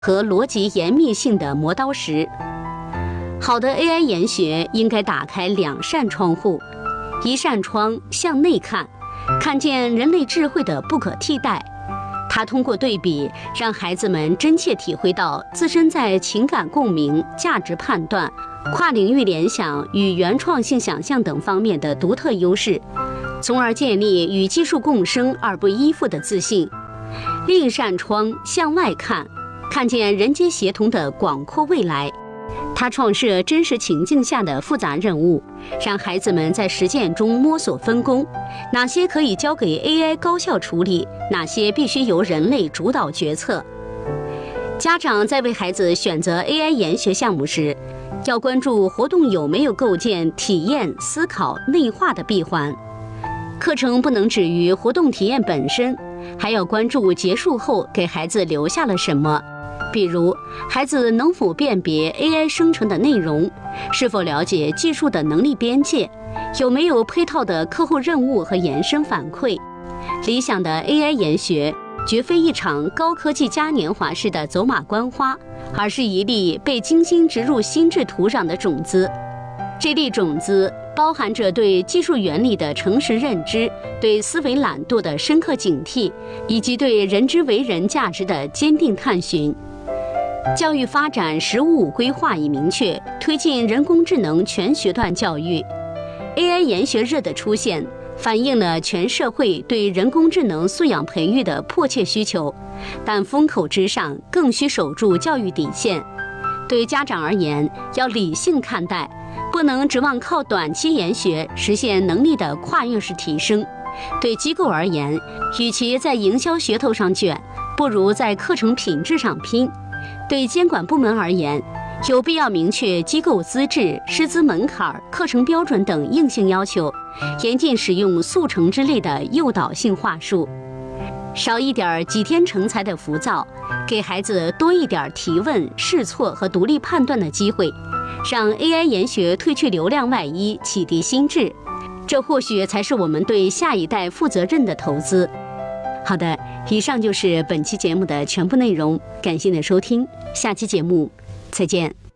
和逻辑严密性的磨刀石。好的 AI 研学应该打开2扇窗户，一扇窗向内看，看见人类智慧的不可替代。它通过对比，让孩子们真切体会到自身在情感共鸣、价值判断、跨领域联想与原创性想象等方面的独特优势，从而建立与技术共生而不依附的自信。另一扇窗向外看，看见人机协同的广阔未来。它创设真实情境下的复杂任务，让孩子们在实践中摸索分工，哪些可以交给 AI 高效处理，哪些必须由人类主导决策。家长在为孩子选择 AI 研学项目时，要关注活动有没有构建体验、思考、内化的闭环。课程不能止于活动体验本身，还要关注结束后给孩子留下了什么。比如，孩子能否辨别 AI 生成的内容，是否了解技术的能力边界，有没有配套的客户任务和延伸反馈。理想的 AI 研学绝非一场高科技嘉年华式的走马观花，而是一粒被精心植入心智土壤的种子。这粒种子包含着对技术原理的诚实认知，对思维懒惰的深刻警惕，以及对人之为人价值的坚定探寻。教育发展“十五五”规划已明确推进人工智能全学段教育。AI 研学热的出现，反映了全社会对人工智能素养培育的迫切需求，但风口之上更需守住教育底线。对家长而言，要理性看待，不能指望靠短期研学实现能力的跨越式提升。对机构而言，与其在营销噱头上卷，不如在课程品质上拼。对监管部门而言，有必要明确机构资质、师资门槛、课程标准等硬性要求，严禁使用速成之类的诱导性话术，少一点几天成才的浮躁，给孩子多一点提问、试错和独立判断的机会，让 AI 研学褪去流量外衣，启迪心智，这或许才是我们对下一代负责任的投资。好的，以上就是本期节目的全部内容，感谢你的收听，下期节目再见。